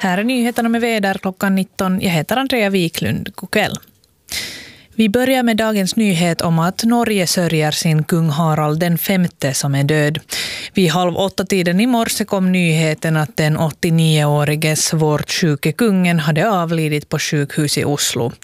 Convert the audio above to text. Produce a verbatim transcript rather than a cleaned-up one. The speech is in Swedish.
Här är nyheterna med väder klockan nitton. Jag heter Andrea Wiklund. God kväll. Vi börjar med dagens nyhet om att Norge sörjer sin kung Harald den femte som är död. Vid halv åtta tiden i morse kom nyheten att den åttionioårige svårt sjuke kungen hade avlidit på sjukhus i Oslo.